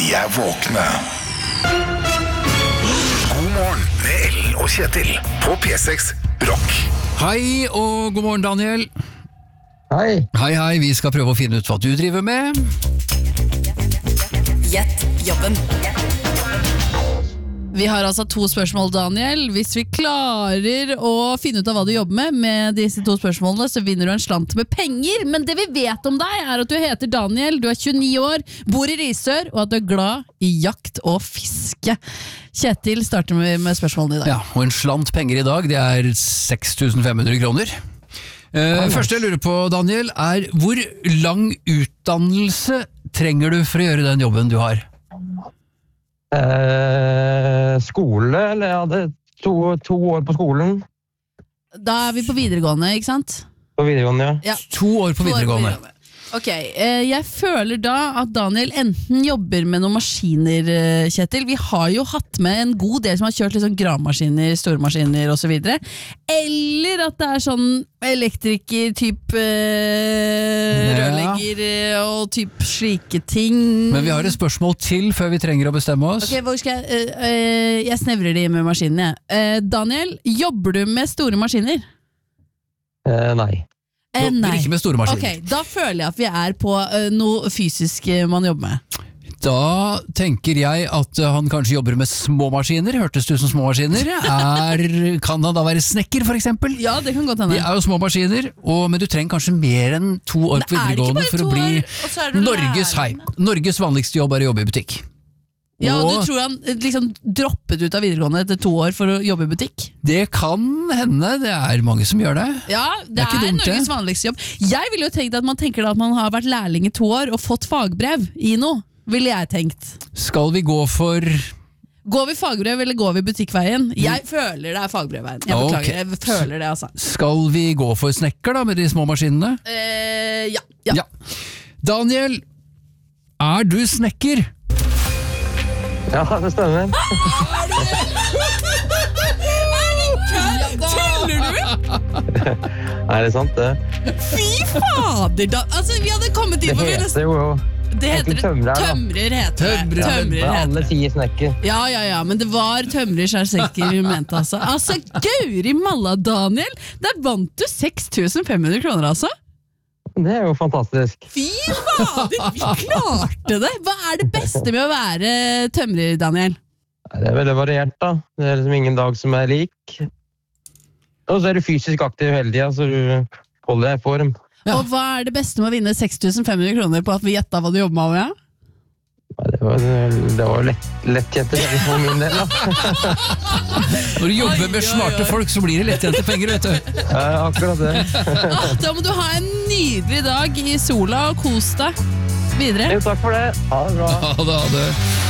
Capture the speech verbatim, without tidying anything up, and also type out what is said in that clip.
De er våkne. God morgen med Ellen og Kjetil på P seks Rock. Hei og god morgen, Daniel. Hei. Hei, hei, vi skal prøve å finne ut hva du driver med. Gjett jobben. Vi har altså to spørsmål, Daniel. Hvis vi klarer å finne ut av hva du jobber med med disse to spørsmålene, så vinner du en slant med penger. Men det vi vet om deg er at du heter Daniel, du er tjueni år, bor i Risør, og at du er glad i jakt og fiske. Kjetil starter med, med spørsmålene i dag. Ja, og en slant penger i dag, det er seks tusen fem hundre kroner. Uh, første jeg lurer på, Daniel, er hvor lang utdannelse trenger du for å gjøre den jobben du har? Eh, skole, eller jeg hadde to, to år på skolen. Da er vi på videregående, ikke sant? På videregående, Ja. ja. To år på videregående. Ok, eh, jeg føler da at Daniel enten jobber med noen maskiner, eh, Kjetil. Vi har jo hatt med en god del som har kjørt liksom gravemaskiner, stormaskiner og så videre. Eller at det er sånn elektriker, typ eh, Ja. rørlegger eh, og typ slike ting. Men vi har et spørsmål til før vi trenger å bestemme oss. Ok, hvor skal jeg eh, eh, Jeg snevrer de med maskinene. Eh, Daniel, jobber du med store maskiner? Eh, nei. Eh, Jobber nei. ikke med store maskiner. Ok, da føler jeg at vi er på eh, noe fysisk eh, man jobber med. Da tenker jeg at uh, han kanskje jobber med små maskiner. Hørtes det ut som små maskiner? Er, kan han da være snekker, for eksempel? Ja, det kan godt hende. De er jo små maskiner, og, men du trenger kanskje mer enn to år på Men er det ikke videregående bare for å to bli år, og så er du Norges, hei, lærling? Norges vanligste jobb er å jobbe i butikk. Ja, og Og du tror han eh, liksom droppet ut av videregående etter to år for å jobbe i butikk? det kan hende, det er mange som gjør det. Ja, det, er ikke er, dumt, det. Norges vanligste jobb. Jeg ville jo tenkt at man tenker da at man har vært lærling i to år og fått fagbrev i noe, ville jeg tenkt. Skal vi gå for Går vi fagbrev eller går vi butikkveien? Jeg føler det er fagbreveien. Jeg beklager, Ok. jeg føler det altså. Skal vi gå for snekker da, med de små maskinene? Eh, ja, ja. Ja. Daniel, er du snekker? Ja, det stemmer. Tuller du? Er det sant, det? Fy fader da. Altså, vi hadde kommet inn Det på ville- heter jo jo Det heter egentlig tømrer, da. tømrer heter det. Tømrer. Tømrer Men heter alle det. sier snekker. Ja, ja, ja, men det var tømrer skjærsekker hun mente altså. Altså, Gauri Malla, Daniel, der vant du seks tusen fem hundre kroner altså. Det er jo fantastisk. Fy fader, vi klarte det! Hva er det beste med å være tømrer, Daniel? Det er veldig variert, da. Det er liksom ingen dag som er lik. Og så er du fysisk aktiv hele tiden, så du holder deg i form. Ja. Og hva er det beste med å vinne seks tusen fem hundre kroner på at vi gjettet hva du jobber med? Ja? Nei, Det var, det var lett, lettkjente penger for min del, da. Når du jobber Oi, med oi, smarte oi. folk, så blir det lettjente penger, vet du. Ja, akkurat det. Ah, da må du ha en nydelig dag i sola og kos deg videre. Jo, takk for det. Ha det bra. Ha det, ha det.